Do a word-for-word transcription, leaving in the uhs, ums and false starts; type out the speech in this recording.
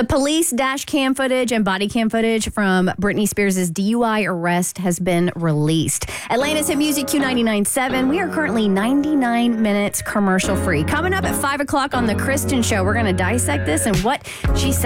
The police dash cam footage and body cam footage from Britney Spears' D U I arrest has been released. Atlanta's Hit Music Q ninety-nine point seven. We are currently ninety-nine minutes commercial free. Coming up at five o'clock on The Kristen Show, we're going to dissect this and what she said.